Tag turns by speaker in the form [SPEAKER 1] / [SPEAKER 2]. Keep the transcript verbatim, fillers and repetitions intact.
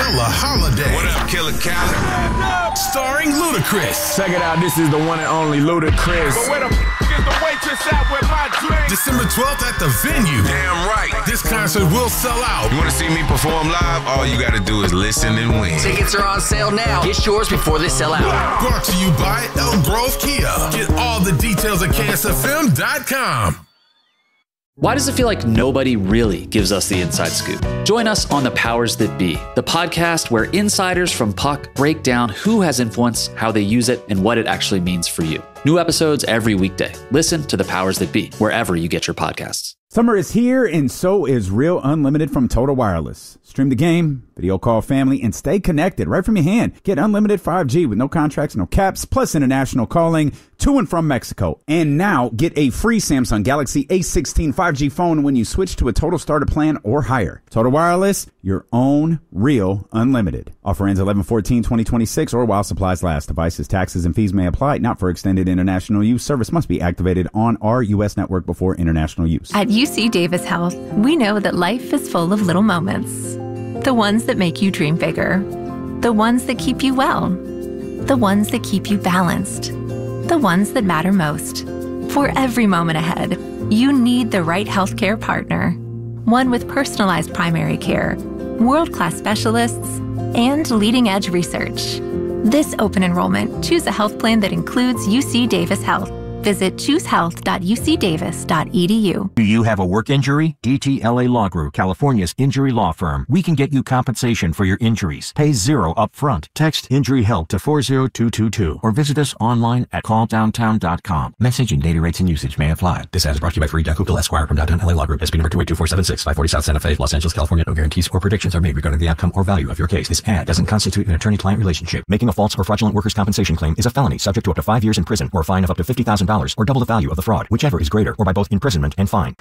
[SPEAKER 1] Umbrella Holiday.
[SPEAKER 2] What up, Killer Khaled?
[SPEAKER 1] Starring Ludacris.
[SPEAKER 3] Check it out, this is the one and only Ludacris.
[SPEAKER 2] But where the f*** is the waitress at with my drink?
[SPEAKER 1] December twelfth at the venue.
[SPEAKER 2] Damn right.
[SPEAKER 1] This concert will sell out.
[SPEAKER 2] You want to see me perform live? All you got to do is listen and win.
[SPEAKER 4] Tickets are on sale now. Get yours before they sell out.
[SPEAKER 1] Brought to you by Elk Grove Kia. Get all the details at K S F M dot com.
[SPEAKER 5] Why does it feel like nobody really gives us the inside scoop? Join us on The Powers That Be, the podcast where insiders from Puck break down who has influence, how they use it, and what it actually means for you. New episodes every weekday. Listen to The Powers That Be wherever you get your podcasts.
[SPEAKER 6] Summer is here, and so is Real Unlimited from Total Wireless. Stream the game, video call family, and stay connected right from your hand. Get unlimited five G with no contracts, no caps, plus international calling to and from Mexico. And now get a free Samsung Galaxy A sixteen five G phone when you switch to a Total starter plan or higher. Total Wireless, your own Real Unlimited. Offer ends eleven fourteen twenty twenty-six or while supplies last. Devices, taxes, and fees may apply. Not for extended international use. Service must be activated on our U S network before international use.
[SPEAKER 7] At U C Davis Health, we know that life is full of little moments. The ones that make you dream bigger. The ones that keep you well. The ones that keep you balanced. The ones that matter most. For every moment ahead, you need the right healthcare partner. One with personalized primary care, world-class specialists, and leading-edge research. This open enrollment, choose a health plan that includes U C Davis Health. Visit choose health dot u c davis dot e d u.
[SPEAKER 8] Do you have a work injury? D T L A Law Group, California's injury law firm. We can get you compensation for your injuries. Pay zero up front. Text injury help to four zero two two two or visit us online at call downtown dot com. Message and data rates and usage may apply. This ad is brought to you by Fareed Dakukal Esquire from Downtown L A Law Group. S P number two eight two four seven six, five forty South Santa Fe, Los Angeles, California. No guarantees or predictions are made regarding the outcome or value of your case. This ad doesn't constitute an attorney-client relationship. Making a false or fraudulent workers' compensation claim is a felony subject to up to five years in prison or a fine of up to fifty thousand dollars or double the value of the fraud, whichever is greater, or by both imprisonment and fine.